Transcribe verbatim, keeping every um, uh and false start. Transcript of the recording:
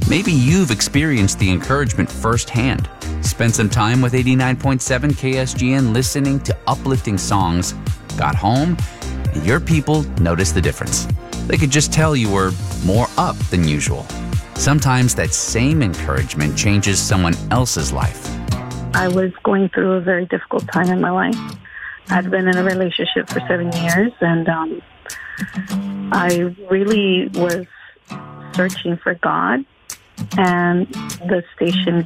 Maybe you've experienced the encouragement firsthand. Spent some time with eighty-nine point seven K S G N listening to uplifting songs, got home, and your people noticed the difference. They could just tell you were more up than usual. Sometimes that same encouragement changes someone else's life. I was going through a very difficult time in my life. I'd been in a relationship for seven years, and um, I really was searching for God, and the station